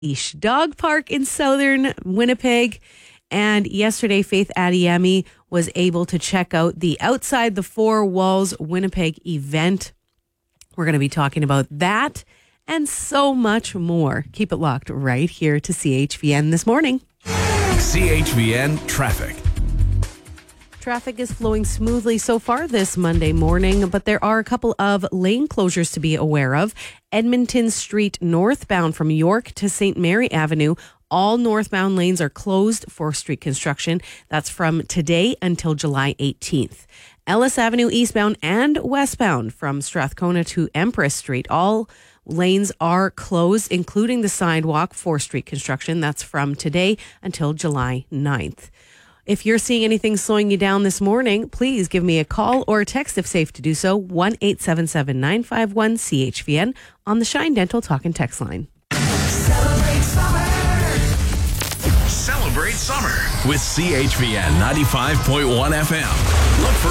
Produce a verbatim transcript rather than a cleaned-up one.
Ish Dog Park in southern Winnipeg. And yesterday, Faith Adeyemi was able to check out the Outside the Four Walls Winnipeg event. We're going to be talking about that and so much more. Keep it locked right here to C H V N this morning. C H V N Traffic. Traffic is flowing smoothly so far this Monday morning, but there are a couple of lane closures to be aware of. Edmonton Street northbound from York to Saint Mary Avenue. All northbound lanes are closed for street construction. That's from today until July eighteenth. Ellis Avenue eastbound and westbound from Strathcona to Empress Street. All lanes are closed, including the sidewalk for street construction. That's from today until July ninth. If you're seeing anything slowing you down this morning, please give me a call or a text if safe to do so. one eight seven seven nine five one C H V N on the Shine Dental Talk and Text line. Celebrate summer. Celebrate summer with C H V N ninety-five point one F M. Look for